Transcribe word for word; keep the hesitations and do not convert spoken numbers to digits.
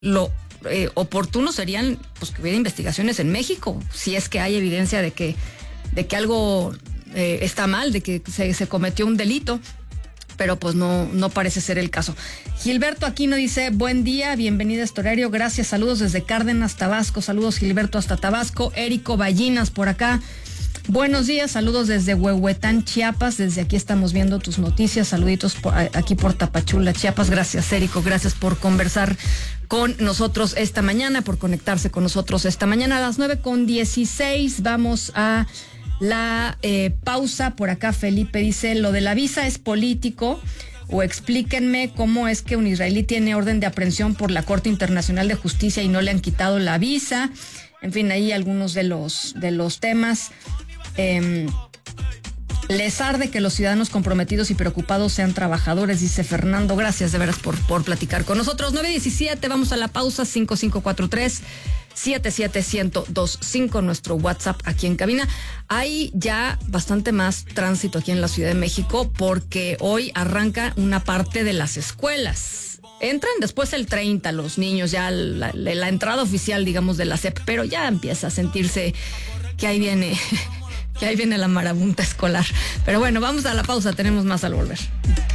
lo eh, oportuno serían pues que hubiera investigaciones en México, si es que hay evidencia de que, de que algo eh, está mal, de que se, se cometió un delito. Pero pues no, no parece ser el caso. Gilberto Aquino dice, buen día, bienvenida a este horario, gracias, saludos desde Cárdenas, Tabasco, saludos Gilberto hasta Tabasco. Érico Ballinas por acá, buenos días, saludos desde Huehuetán, Chiapas, desde aquí estamos viendo tus noticias, saluditos por, aquí por Tapachula, Chiapas. Gracias, Érico, gracias por conversar con nosotros esta mañana, por conectarse con nosotros esta mañana. A las nueve con dieciséis vamos a la eh, pausa. Por acá Felipe dice, lo de la visa es político, o explíquenme cómo es que un israelí tiene orden de aprehensión por la Corte Internacional de Justicia y no le han quitado la visa. En fin, ahí algunos de los, de los temas. Eh, les arde que los ciudadanos comprometidos y preocupados sean trabajadores, dice Fernando. Gracias de veras por, por platicar con nosotros. nueve diecisiete, vamos a la pausa. Cinco cinco cuatro tres siete siete uno cero dos cinco, nuestro WhatsApp aquí en cabina. Hay ya bastante más tránsito aquí en la Ciudad de México porque hoy arranca una parte de las escuelas. Entran después el treinta los niños, ya la, la, la entrada oficial, digamos, de la S E P, pero ya empieza a sentirse que ahí viene, que ahí viene la marabunta escolar. Pero bueno, vamos a la pausa, tenemos más al volver.